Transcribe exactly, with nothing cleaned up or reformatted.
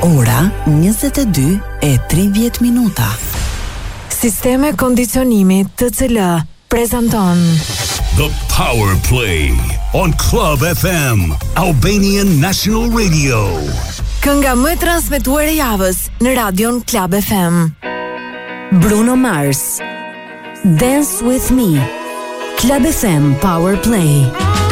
Ora njëzet e dy e tridhjetë minuta. Sisteme kondicionimi T C L prezanton The Power Play on Club F M, Albanian National Radio. Kënga më e transmetuar e javës në radion Club F M. Bruno Mars, Dance With Me, Club F M Power Play.